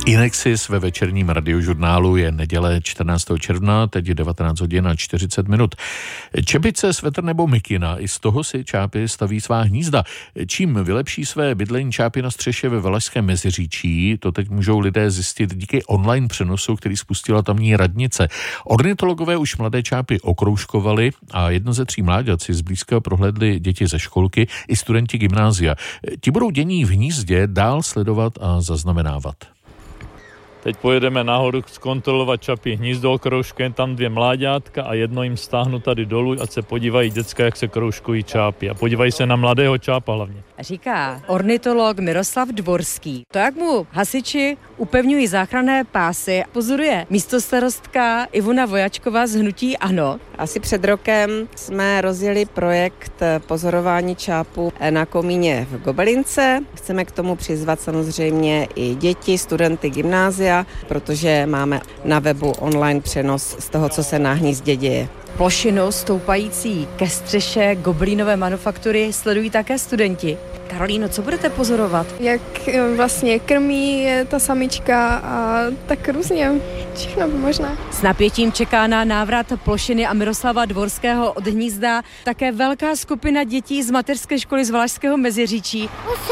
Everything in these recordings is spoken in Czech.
Inexis ve večerním radiožurnálu. Je neděle 14. června, teď 19 hodin a 40 minut. Čepice, svetr nebo mikina, i z toho si čápy staví svá hnízda. Čím vylepší své bydlení čápy na střeše ve Valašském Meziříčí, to teď můžou lidé zjistit díky online přenosu, který spustila tamní radnice. Ornitologové už mladé čápy okroužkovali a 1 ze 3 mláďat si zblízka prohlédli děti ze školky i studenti gymnázia. Ti budou dění v hnízdě dál sledovat a zaznamenávat. Teď pojedeme nahoru zkontrolovat čapí hnízdo okroužkem, tam 2 mláďátka a 1 jim stáhnu tady dolů, ať se podívají děcka, jak se kroužkují čápy a podívají se na mladého čápa hlavně. Říká ornitolog Miroslav Dvorský. To, jak mu hasiči upevňují záchranné pásy, pozoruje místostarostka Ivona Vojačková z hnutí ANO. Asi před rokem jsme rozjeli projekt pozorování čápů na komíně v Gobelince. Chceme k tomu přizvat samozřejmě i děti, studenty gymnázia, protože máme na webu online přenos z toho, co se na hnízdě děje. Plošinu stoupající ke střeše Gobelínové manufaktury sledují také studenti. Karolíno, co budete pozorovat? Jak vlastně krmí ta samička a tak různě, všechno možná. S napětím čeká na návrat plošiny a Miroslava Dvorského od hnízda také velká skupina dětí z mateřské školy z Valašského Meziříčí.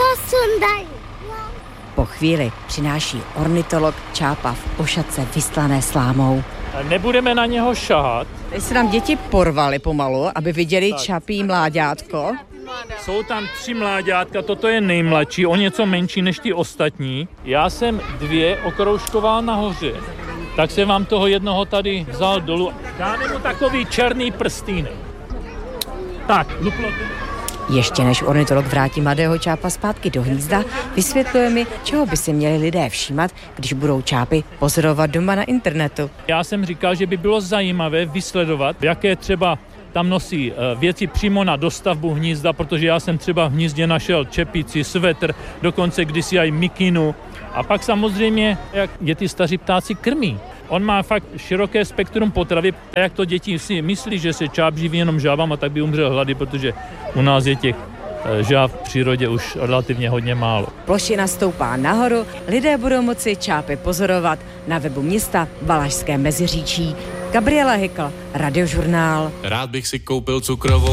Po chvíli přináší ornitolog čápa v ošatce vystlané slámou. Nebudeme na něho šahat. Teď se nám děti porvaly pomalu, aby viděli čapí mláďátko. Jsou tam 3 mláďátka, toto je nejmladší, o něco menší než ty ostatní. Já jsem 2 okroužkoval nahoře, tak jsem vám toho jednoho tady vzal dolů. Dáme mu takový černý prstýnek. Tak, luplo to. Ještě než ornitolog vrátí mladého čápa zpátky do hnízda, vysvětluje mi, čeho by si měli lidé všímat, když budou čápy pozorovat doma na internetu. Já jsem říkal, že by bylo zajímavé vysledovat, jaké třeba tam nosí věci přímo na dostavbu hnízda, protože já jsem třeba v hnízdě našel čepici, svetr, dokonce kdysi aj mikinu. A pak samozřejmě, jak je ty staří ptáci krmí. On má fakt široké spektrum potravy. A jak to děti si myslí, že se čáp živí jenom žábama, tak by umřel hlady, protože u nás je těch žáb v přírodě už relativně hodně málo. Plošina stoupá nahoru, lidé budou moci čápy pozorovat na webu města Valašské Meziříčí. Gabriela Hykl, Radiožurnál. Rád bych si koupil cukrovou